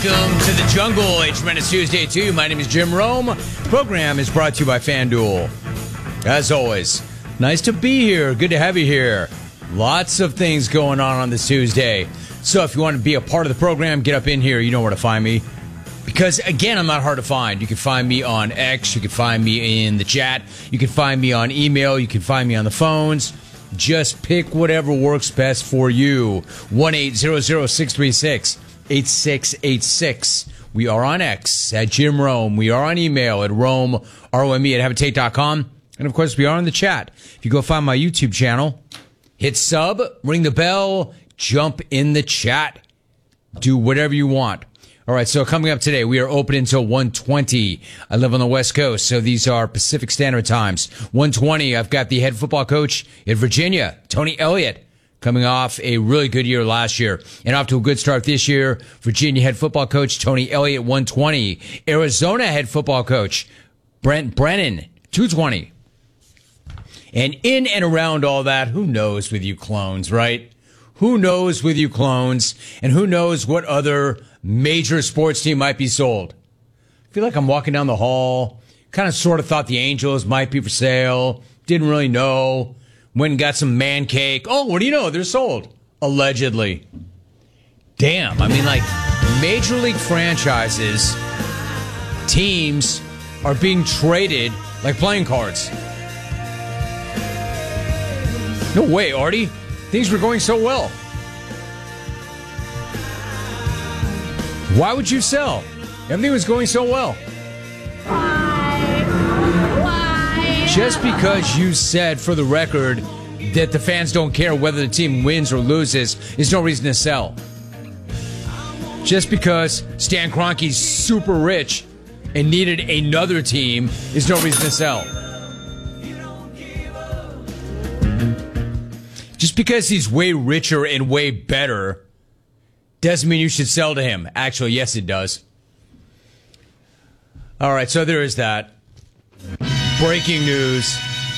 Welcome to the jungle. A tremendous Tuesday to you. My name is Jim Rome. Program is brought to you by FanDuel. As always, nice to be here. Good to have you here. Lots of things going on this Tuesday. So if you want to be a part of the program, get up in here. You know where to find me. Because, again, I'm not hard to find. You can find me on X. You can find me in the chat. You can find me on email. You can find me on the phones. Just pick whatever works best for you. 1-800-636-8686. We are on X at Jim Rome. We are on email at Rome, R-O-M-E, at habitate.com. And, of course, we are on the chat. If you go find my YouTube channel, hit sub, ring the bell, jump in the chat. Do whatever you want. All right, so coming up today, we are open until 1:20. I live on the West Coast, so these are Pacific Standard Times. 1:20, I've got the head football coach at Virginia, Tony Elliott, coming off a really good year last year and off to a good start this year. Virginia head football coach Tony Elliott, 1:20. Arizona head football coach Brent Brennan, 2:20. And in and around all that, who knows with you clones, right? Who knows with you clones, and who knows what other major sports team might be sold. I feel like I'm walking down the hall, kind of sort of thought the Angels might be for sale, didn't really know, went and got some man cake. Oh, what do you know? They're sold. Allegedly. Damn, I mean, like, major league franchises, teams are being traded like playing cards. No way, Artie. Things were going so well. Why would you sell? Everything was going so well. Why? Just because you said, for the record, that the fans don't care whether the team wins or loses is no reason to sell. Just because Stan Kroenke's super rich and needed another team is no reason to sell. Just because he's way richer and way better doesn't mean you should sell to him. Actually, yes, it does. All right, so there is that. Breaking news.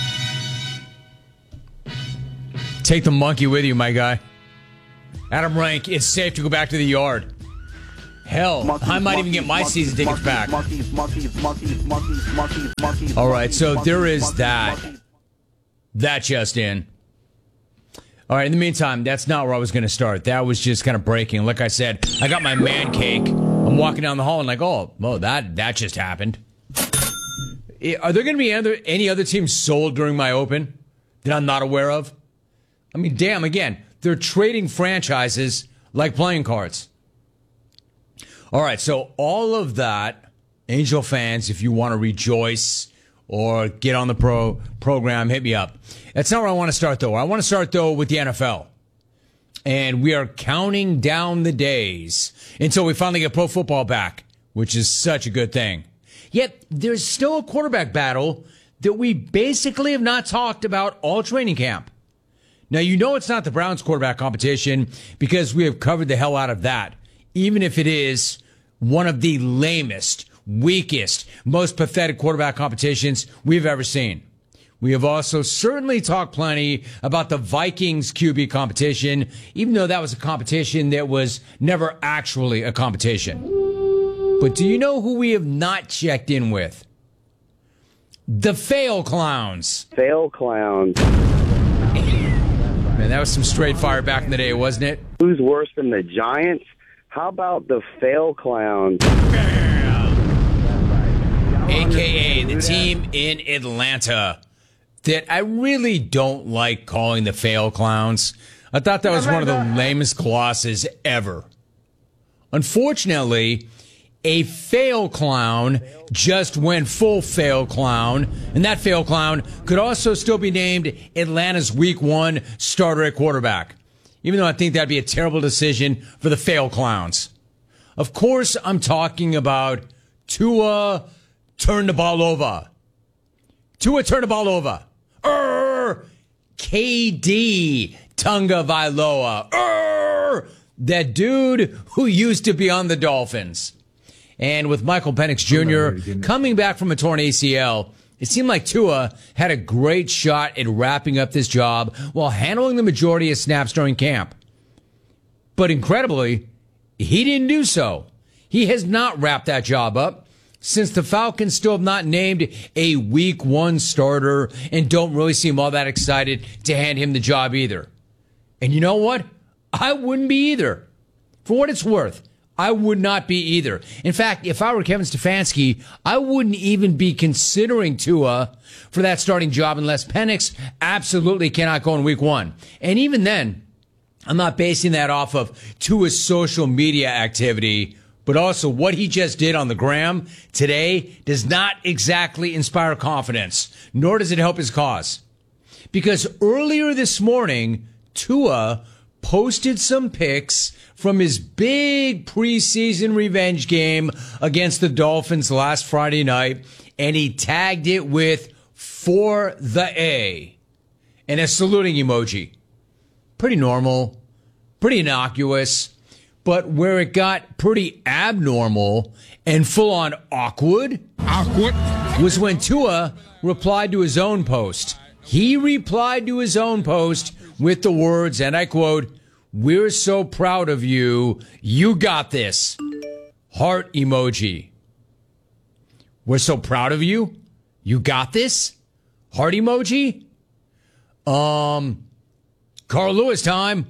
Take the monkey with you, my guy. Adam Rank, it's safe to go back to the yard. Hell, I might even get my season tickets back. All right, so there is that. That just in. All right, in the meantime, that's not where I was going to start. That was just kind of breaking. Like I said, I got my man cake. I'm walking down the hall and like, oh, that just happened. Are there going to be any other teams sold during my open that I'm not aware of? I mean, damn, again, they're trading franchises like playing cards. All right, so all of that, Angel fans, if you want to rejoice or get on the program, hit me up. That's not where I want to start, though. I want to start, though, with the NFL. And we are counting down the days until we finally get pro football back, which is such a good thing. Yet, there's still a quarterback battle that we basically have not talked about all training camp. Now, you know it's not the Browns quarterback competition because we have covered the hell out of that, even if it is one of the lamest, weakest, most pathetic quarterback competitions we've ever seen. We have also certainly talked plenty about the Vikings QB competition, even though that was a competition that was never actually a competition. But do you know who we have not checked in with? The Fail Clowns. Fail Clowns. Man, that was some straight fire back in the day, wasn't it? Who's worse than the Giants? How about the Fail Clowns? AKA the team in Atlanta that I really don't like calling the Fail Clowns. I thought that was one of the lamest glosses ever. Unfortunately, a fail clown just went full fail clown, and that fail clown could also still be named Atlanta's Week 1 starter at quarterback, even though I think that'd be a terrible decision for the fail clowns. Of course, I'm talking about Tua turn the ball over. Tua turn the ball over. KD Tunga Vailoa. That dude who used to be on the Dolphins. And with Michael Penix Jr. coming back from a torn ACL, it seemed like Tua had a great shot at wrapping up this job while handling the majority of snaps during camp. But incredibly, he didn't do so. He has not wrapped that job up since the Falcons still have not named a week 1 starter and don't really seem all that excited to hand him the job either. And you know what? I wouldn't be either. For what it's worth, I would not be either. In fact, if I were Kevin Stefanski, I wouldn't even be considering Tua for that starting job unless Penix absolutely cannot go in week 1. And even then, I'm not basing that off of Tua's social media activity, but also what he just did on the gram today does not exactly inspire confidence, nor does it help his cause. Because earlier this morning, Tua posted some pics from his big preseason revenge game against the Dolphins last Friday night, and he tagged it with "for the A" and a saluting emoji. Pretty normal, pretty innocuous, but where it got pretty abnormal and full-on awkward was when Tua replied to his own post. He replied to his own post with the words, and I quote, "We're so proud of you. You got this." Heart emoji. We're so proud of you. You got this. Heart emoji. Carl Lewis time.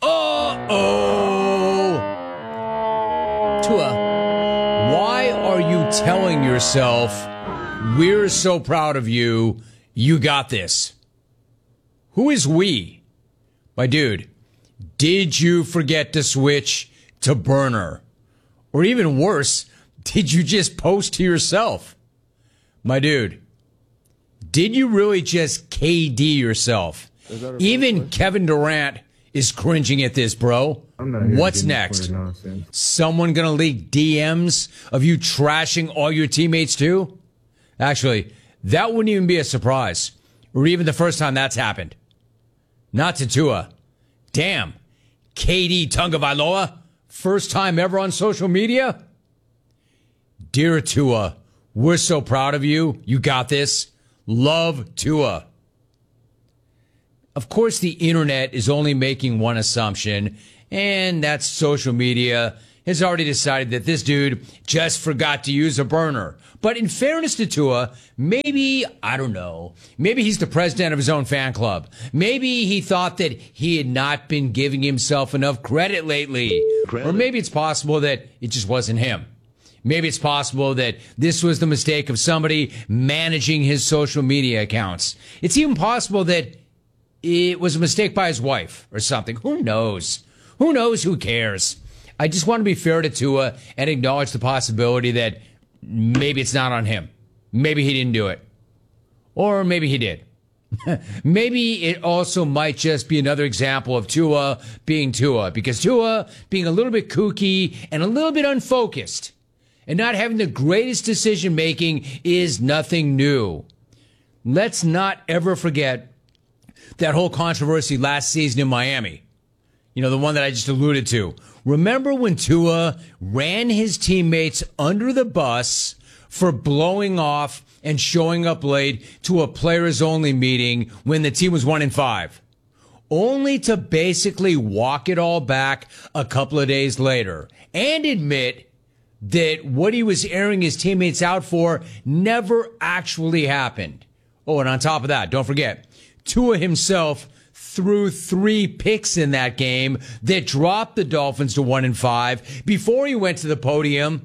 Tua, why are you telling yourself, "We're so proud of you. You got this"? Who is we? My dude, did you forget to switch to burner? Or even worse, did you just post to yourself? My dude, did you really just KD yourself? Even Kevin Durant is cringing at this, bro. What's next? Someone gonna leak DMs of you trashing all your teammates too? Actually, that wouldn't even be a surprise, or even the first time that's happened. Not to Tua. Damn. KD Tagovailoa, first time ever on social media? Dear Tua, we're so proud of you. You got this. Love, Tua. Of course, the internet is only making one assumption, and that's social media has already decided that this dude just forgot to use a burner. But in fairness to Tua, maybe, I don't know, maybe he's the president of his own fan club. Maybe he thought that he had not been giving himself enough credit lately. Or maybe it's possible that it just wasn't him. Maybe it's possible that this was the mistake of somebody managing his social media accounts. It's even possible that it was a mistake by his wife or something. Who knows? Who knows? Who cares? I just want to be fair to Tua and acknowledge the possibility that maybe it's not on him. Maybe he didn't do it. Or maybe he did. Maybe it also might just be another example of Tua being Tua, because Tua being a little bit kooky and a little bit unfocused and not having the greatest decision making is nothing new. Let's not ever forget that whole controversy last season in Miami. You know, the one that I just alluded to. Remember when Tua ran his teammates under the bus for blowing off and showing up late to a players-only meeting when the team was 1-5, only to basically walk it all back a couple of days later and admit that what he was airing his teammates out for never actually happened. Oh, and on top of that, don't forget, Tua himself threw 3 picks in that game that dropped the Dolphins to 1-5 before he went to the podium,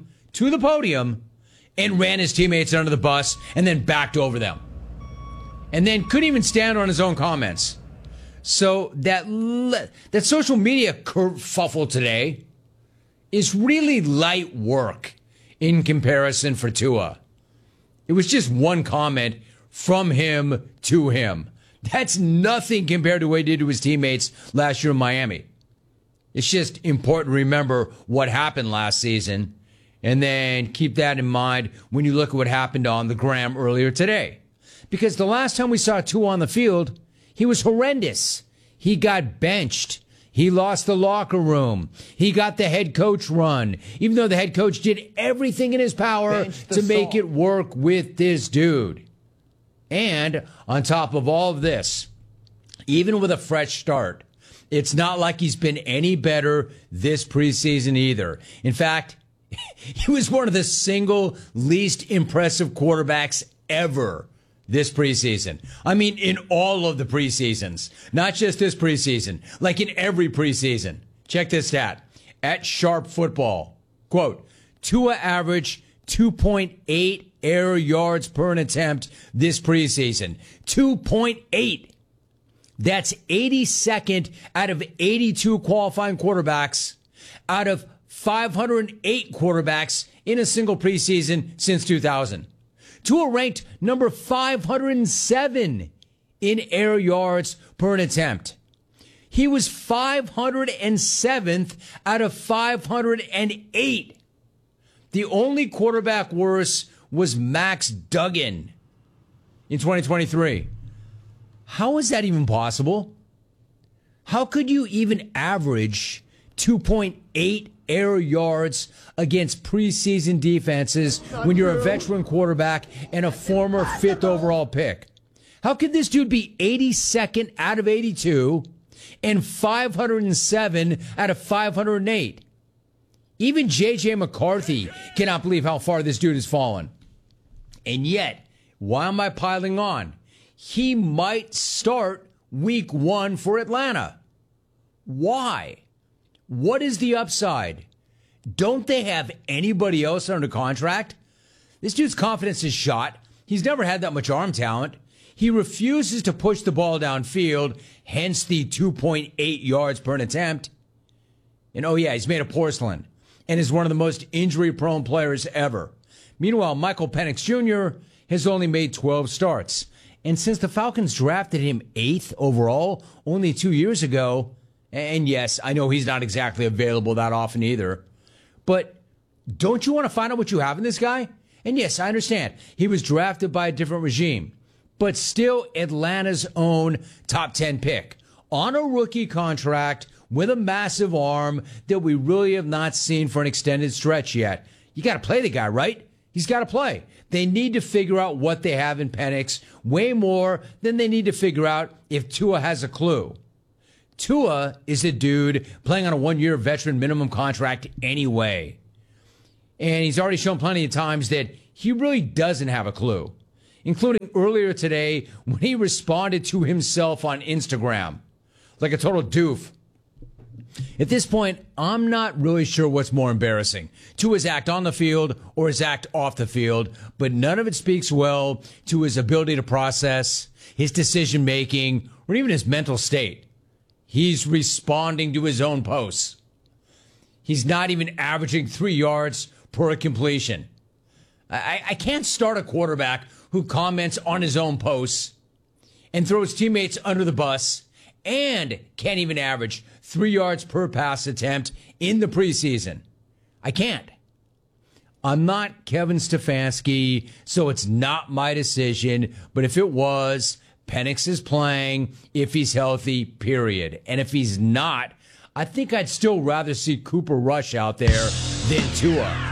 and ran his teammates under the bus and then backed over them. And then couldn't even stand on his own comments. So that social media kerfuffle today is really light work in comparison for Tua. It was just one comment from him to him. That's nothing compared to what he did to his teammates last year in Miami. It's just important to remember what happened last season and then keep that in mind when you look at what happened on the gram earlier today. Because the last time we saw Tua on the field, he was horrendous. He got benched. He lost the locker room. He got the head coach run, even though the head coach did everything in his power to make it work with this dude. And on top of all of this, even with a fresh start, it's not like he's been any better this preseason either. In fact, He was one of the single least impressive quarterbacks ever this preseason. I mean, in all of the preseasons, not just this preseason, like in every preseason. Check this stat. At Sharp Football, quote, Tua averaged 2.8 air yards per an attempt this preseason. 2.8. That's 82nd out of 82 qualifying quarterbacks out of 508 quarterbacks in a single preseason since 2000. Tua ranked number 507 in air yards per an attempt. He was 507th out of 508. The only quarterback worse was Max Duggan in 2023. How is that even possible? How could you even average 2.8 air yards against preseason defenses when you're a veteran quarterback and a former 5th overall pick? How could this dude be 82nd out of 82 and 507 out of 508? Even J.J. McCarthy cannot believe how far this dude has fallen. And yet, why am I piling on? He might start week 1 for Atlanta. Why? What is the upside? Don't they have anybody else under contract? This dude's confidence is shot. He's never had that much arm talent. He refuses to push the ball downfield, hence the 2.8 yards per an attempt. And oh yeah, he's made of porcelain and is one of the most injury-prone players ever. Meanwhile, Michael Penix Jr. has only made 12 starts. And since the Falcons drafted him 8th overall only 2 years ago, and yes, I know he's not exactly available that often either, but don't you want to find out what you have in this guy? And yes, I understand he was drafted by a different regime, but still Atlanta's own top 10 pick on a rookie contract with a massive arm that we really have not seen for an extended stretch yet. You got to play the guy, right? He's got to play. They need to figure out what they have in Penix way more than they need to figure out if Tua has a clue. Tua is a dude playing on a 1-year veteran minimum contract anyway. And he's already shown plenty of times that he really doesn't have a clue, including earlier today when he responded to himself on Instagram like a total doof. At this point, I'm not really sure what's more embarrassing, Tua's act on the field or his act off the field, but none of it speaks well to his ability to process, his decision-making, or even his mental state. He's responding to his own posts. He's not even averaging 3 yards per completion. I can't start a quarterback who comments on his own posts and throws teammates under the bus and can't even average 3 yards per pass attempt in the preseason. I can't. I'm not Kevin Stefanski, so it's not my decision. But if it was, Penix is playing if he's healthy, period. And if he's not, I think I'd still rather see Cooper Rush out there than Tua.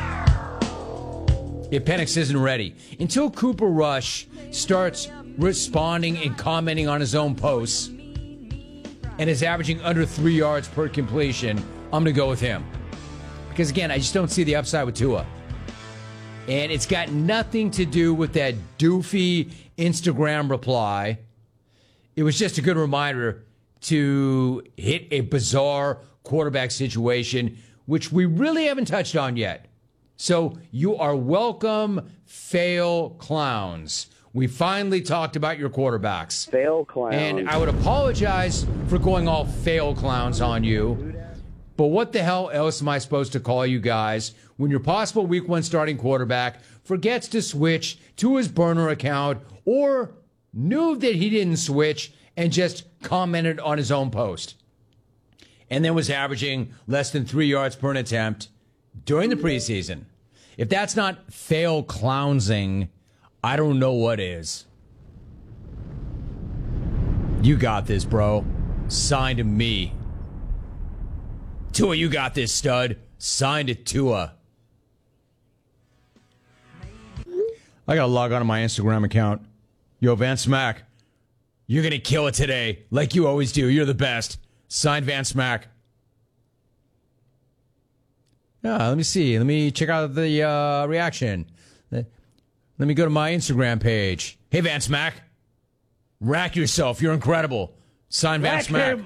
If Penix isn't ready. Until Cooper Rush starts responding and commenting on his own posts and is averaging under 3 yards per completion, I'm going to go with him. Because, again, I just don't see the upside with Tua. And it's got nothing to do with that doofy Instagram reply. It was just a good reminder to hit a bizarre quarterback situation, which we really haven't touched on yet. So you are welcome, fail clowns. We finally talked about your quarterbacks. Fail clowns. And I would apologize for going all fail clowns on you. But what the hell else am I supposed to call you guys when your possible week 1 starting quarterback forgets to switch to his burner account or knew that he didn't switch and just commented on his own post and then was averaging less than 3 yards per an attempt during the preseason? If that's not fail clownsing, I don't know what is. You got this, bro. Signed to me. Tua, you got this, stud. Signed to Tua. I gotta log on to my Instagram account. Yo, Van Smack, you're gonna kill it today, like you always do. You're the best. Signed, Van Smack. Let me see. Let me check out the reaction. Let me go to my Instagram page. Hey, Van Smack. Rack yourself. You're incredible. Sign Van Smack.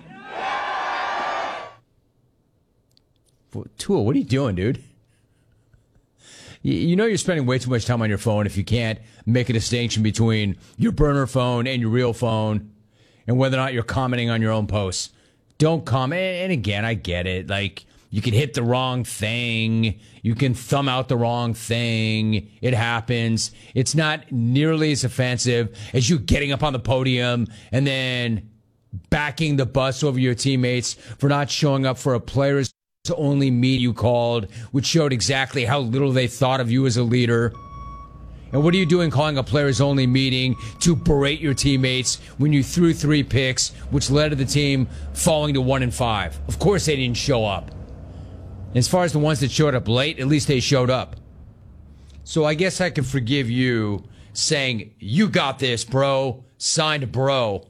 Tool, what are you doing, dude? You know you're spending way too much time on your phone if you can't make a distinction between your burner phone and your real phone and whether or not you're commenting on your own posts. Don't comment. And again, I get it. Like, you can hit the wrong thing. You can thumb out the wrong thing. It happens. It's not nearly as offensive as you getting up on the podium and then backing the bus over your teammates for not showing up for a players only meet you called, which showed exactly how little they thought of you as a leader. And what are you doing calling a players only meeting to berate your teammates when you threw 3 picks, which led to the team falling to 1-5? Of course they didn't show up. As far as the ones that showed up late, at least they showed up. So I guess I can forgive you saying, you got this, bro. Signed, bro.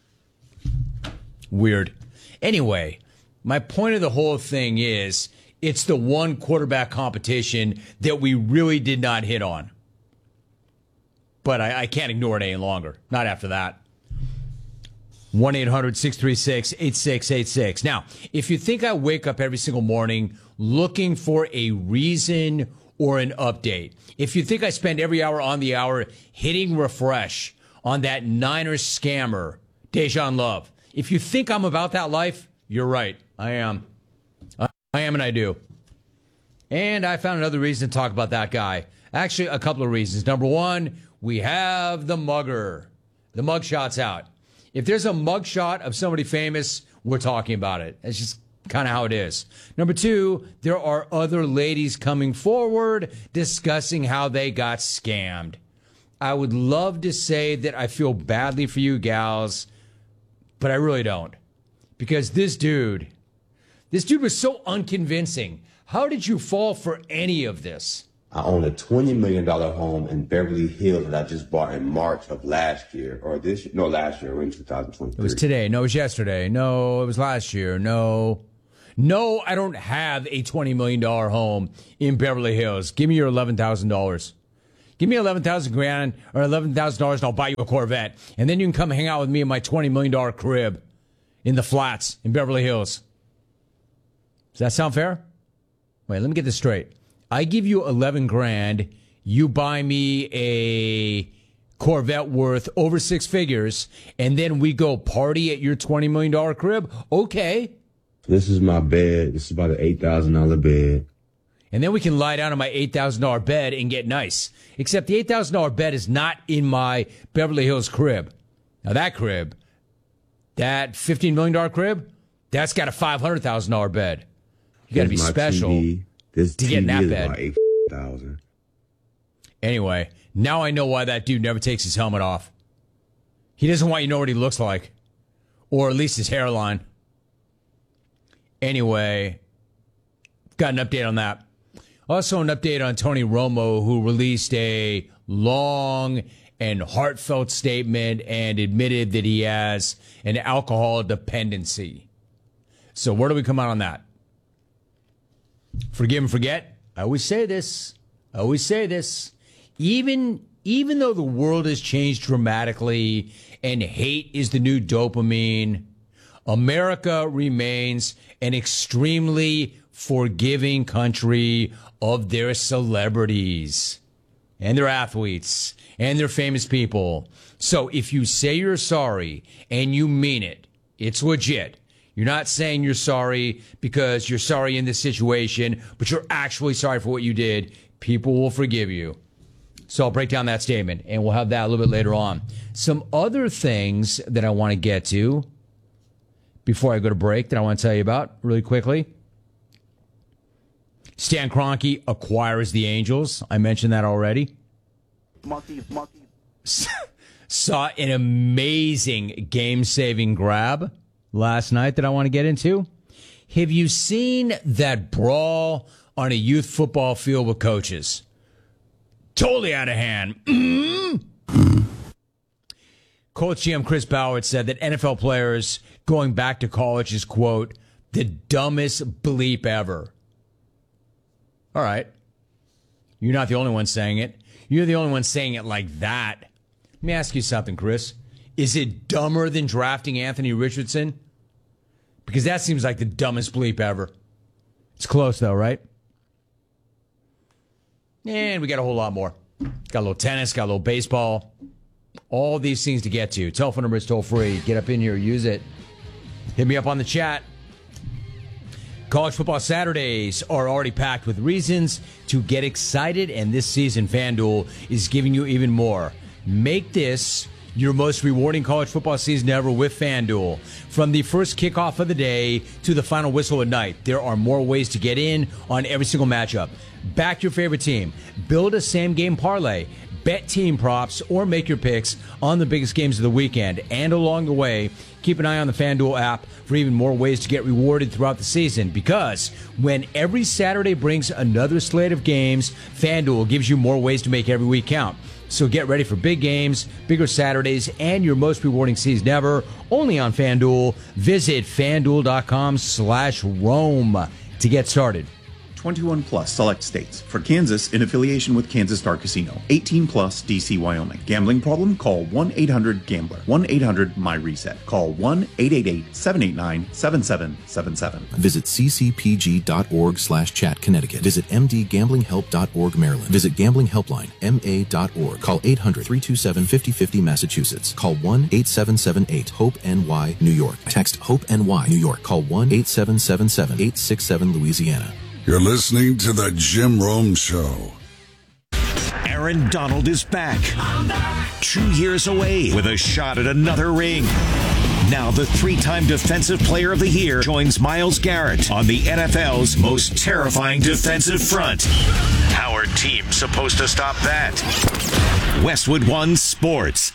Weird. Anyway, my point of the whole thing is it's the one quarterback competition that we really did not hit on. But I can't ignore it any longer. Not after that. 1-800-636-8686. Now, if you think I wake up every single morning looking for a reason or an update, if you think I spend every hour on the hour hitting refresh on that Niners scammer, Dejan Love, if you think I'm about that life, you're right. I am. I am and I do. And I found another reason to talk about that guy. Actually, a couple of reasons. Number one, we have the mugger. The mugshot's out. If there's a mugshot of somebody famous, we're talking about it. It's just kind of how it is. Number two, there are other ladies coming forward discussing how they got scammed. I would love to say that I feel badly for you gals, but I really don't. Because this dude was so unconvincing. How did you fall for any of this? I own a $20 million home in Beverly Hills that I just bought in March of last year, last year, in 2023. It was today. No, it was yesterday. No, it was last year. No, I don't have a $20 million home in Beverly Hills. Give me your $11,000. Give me $11,000 or $11,000 and I'll buy you a Corvette. And then you can come hang out with me in my $20 million crib in the flats in Beverly Hills. Does that sound fair? Wait, let me get this straight. I give you $11,000. You buy me a Corvette worth over 6 figures, and then we go party at your $20 million crib? Okay. This is my bed. This is about an $8,000 bed. And then we can lie down on my $8,000 bed and get nice. Except the $8,000 bed is not in my Beverly Hills crib. Now that crib, that $15 million crib, that's got a $500,000 bed. You got to be special TV. This to get in that is bed. about $8,000. Anyway, now I know why that dude never takes his helmet off. He doesn't want you to know what he looks like. Or at least his hairline. Anyway, got an update on that. Also an update on Tony Romo, who released a long and heartfelt statement and admitted that he has an alcohol dependency. So where do we come out on that? Forgive and forget. I always say this. Even though the world has changed dramatically and hate is the new dopamine, America remains an extremely forgiving country of their celebrities and their athletes and their famous people. So if you say you're sorry and you mean it, it's legit. You're not saying you're sorry because you're sorry in this situation, but you're actually sorry for what you did. People will forgive you. So I'll break down that statement, and we'll have that a little bit later on. Some other things that I want to get to before I go to break that I want to tell you about really quickly. Stan Kroenke acquires the Angels. I mentioned that already. Saw an amazing game-saving grab last night that I want to get into. Have you seen that brawl on a youth football field with coaches? Totally out of hand. Colts GM Chris Ballard said that NFL players going back to college is, quote, the dumbest bleep ever. All right. You're not the only one saying it. You're the only one saying it like that. Let me ask you something, Chris. Is it dumber than drafting Anthony Richardson? Because that seems like the dumbest bleep ever. It's close, though, right? And we got a whole lot more. Got a little tennis, got a little baseball. All these things to get to. Telephone number is toll free. Get up in here, use it. Hit me up on the chat. College football Saturdays are already packed with reasons to get excited, and this season FanDuel is giving you even more. Make this your most rewarding college football season ever with FanDuel. From the first kickoff of the day to the final whistle at night, there are more ways to get in on every single matchup. Back your favorite team. Build a same-game parlay. Bet team props or make your picks on the biggest games of the weekend. And along the way, keep an eye on the FanDuel app for even more ways to get rewarded throughout the season. Because when every Saturday brings another slate of games, FanDuel gives you more ways to make every week count. So get ready for big games, bigger Saturdays, and your most rewarding season ever. Only on FanDuel. Visit FanDuel.com/Rome to get started. 21 plus select states. For Kansas, in affiliation with Kansas Star Casino. 18 plus DC, Wyoming. Gambling problem? Call 1-800-GAMBLER. 1-800-MY-RESET. Call 1-888-789-7777. Visit ccpg.org/chat Connecticut. Visit mdgamblinghelp.org Maryland. Visit gamblinghelpline.ma.org. Call 800-327-5050 Massachusetts. Call 1-8778-HOPE-NY New York. Text HOPE-NY New York. Call 1-8777-867 Louisiana. You're listening to The Jim Rome Show. Aaron Donald is back. 2 years away with a shot at another ring. Now the three-time Defensive Player of the Year joins Myles Garrett on the NFL's most terrifying defensive front. How are teams supposed to stop that? Westwood One Sports.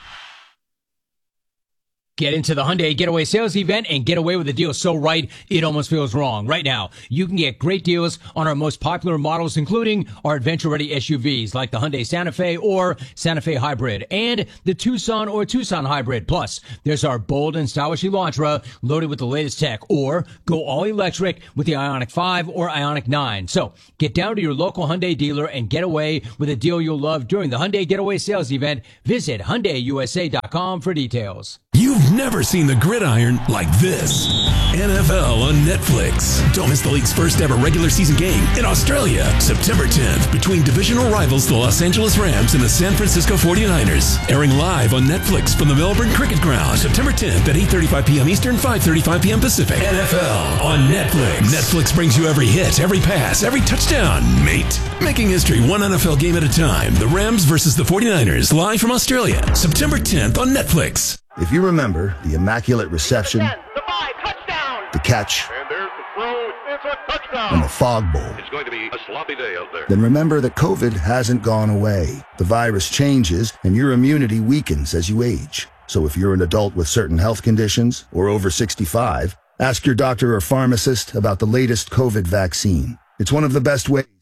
Get into the Hyundai Getaway Sales Event and get away with a deal so right, it almost feels wrong. Right now, you can get great deals on our most popular models, including our adventure-ready SUVs like the Hyundai Santa Fe or Santa Fe Hybrid and the Tucson or Tucson Hybrid. Plus, there's our bold and stylish Elantra loaded with the latest tech, or go all-electric with the Ioniq 5 or Ioniq 9. So, get down to your local Hyundai dealer and get away with a deal you'll love during the Hyundai Getaway Sales Event. Visit HyundaiUSA.com for details. You've never seen the gridiron like this. NFL on Netflix. Don't miss the league's first ever regular season game in Australia, September 10th, between divisional rivals the Los Angeles Rams and the San Francisco 49ers. Airing live on Netflix from the Melbourne Cricket Ground, September 10th at 8:35 p.m. Eastern, 5:35 p.m. Pacific. NFL on Netflix. Netflix brings you every hit, every pass, every touchdown, mate. Making history one NFL game at a time. The Rams versus the 49ers, live from Australia, September 10th on Netflix. If you remember the immaculate reception, the catch, and there's the throw, it's a touchdown, and the fog bowl, it's going to be a sloppy day out there. Then remember that COVID hasn't gone away. The virus changes, and your immunity weakens as you age. So if you're an adult with certain health conditions or over 65, ask your doctor or pharmacist about the latest COVID vaccine. It's one of the best ways